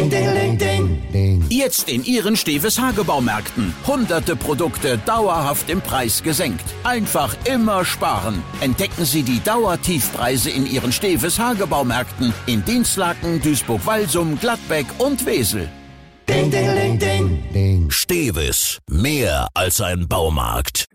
Jetzt in Ihren Steves Hagebaumärkten. Hunderte Produkte dauerhaft im Preis gesenkt. Einfach immer sparen. Entdecken Sie die Dauertiefpreise in Ihren Steves Hagebaumärkten in Dinslaken, Duisburg-Walsum, Gladbeck und Wesel. Steves, mehr als ein Baumarkt.